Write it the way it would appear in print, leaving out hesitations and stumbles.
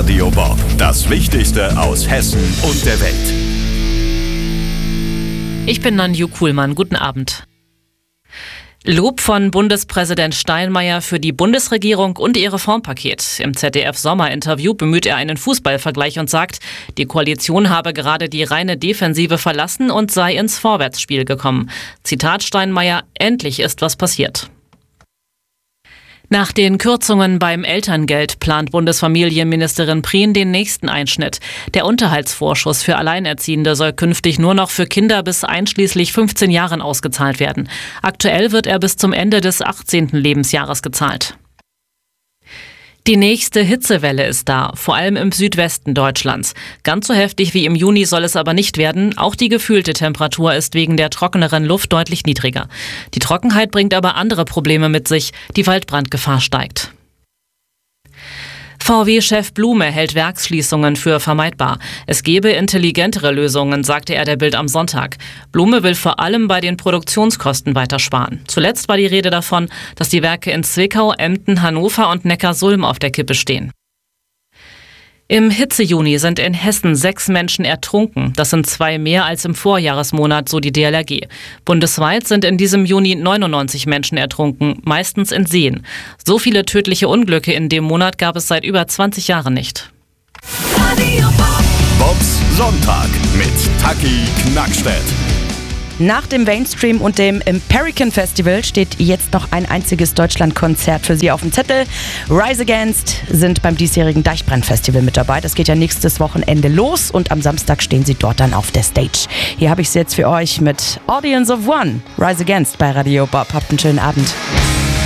Radio Bob. Das Wichtigste aus Hessen und der Welt. Ich bin Nanju Kuhlmann. Guten Abend. Lob von Bundespräsident Steinmeier für die Bundesregierung und ihr Reformpaket. Im ZDF-Sommerinterview bemüht er einen Fußballvergleich und sagt, die Koalition habe gerade die reine Defensive verlassen und sei ins Vorwärtsspiel gekommen. Zitat Steinmeier: Endlich ist was passiert. Nach den Kürzungen beim Elterngeld plant Bundesfamilienministerin Prien den nächsten Einschnitt. Der Unterhaltsvorschuss für Alleinerziehende soll künftig nur noch für Kinder bis einschließlich 15 Jahren ausgezahlt werden. Aktuell wird er bis zum Ende des 18. Lebensjahres gezahlt. Die nächste Hitzewelle ist da, vor allem im Südwesten Deutschlands. Ganz so heftig wie im Juni soll es aber nicht werden. Auch die gefühlte Temperatur ist wegen der trockeneren Luft deutlich niedriger. Die Trockenheit bringt aber andere Probleme mit sich. Die Waldbrandgefahr steigt. VW-Chef Blume hält Werksschließungen für vermeidbar. Es gebe intelligentere Lösungen, sagte er der Bild am Sonntag. Blume will vor allem bei den Produktionskosten weiter sparen. Zuletzt war die Rede davon, dass die Werke in Zwickau, Emden, Hannover und Neckarsulm auf der Kippe stehen. Im Hitzejuni sind in Hessen 6 Menschen ertrunken. Das sind 2 mehr als im Vorjahresmonat, so die DLRG. Bundesweit sind in diesem Juni 99 Menschen ertrunken, meistens in Seen. So viele tödliche Unglücke in dem Monat gab es seit über 20 Jahren nicht. Bobs Sonntag mit Taki Knackstedt. Nach dem Mainstream und dem Empirican Festival steht jetzt noch ein einziges Deutschlandkonzert für Sie auf dem Zettel. Rise Against sind beim diesjährigen Deichbrand-Festival mit dabei. Das geht ja nächstes Wochenende los und am Samstag stehen sie dort dann auf der Stage. Hier habe ich es jetzt für euch mit Audience of One. Rise Against bei Radio Bob. Habt einen schönen Abend.